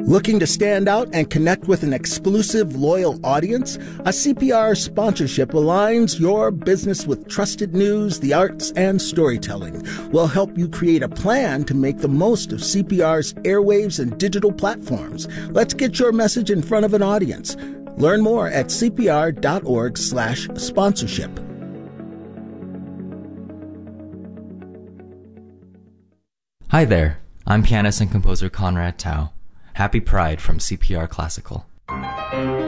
Looking to stand out and connect with an exclusive, loyal audience? A CPR sponsorship aligns your business with trusted news, the arts, and storytelling. We'll help you create a plan to make the most of CPR's airwaves and digital platforms. Let's get your message in front of an audience. Learn more at cpr.org/sponsorship. Hi there, I'm pianist and composer Conrad Tao. Happy Pride from CPR Classical.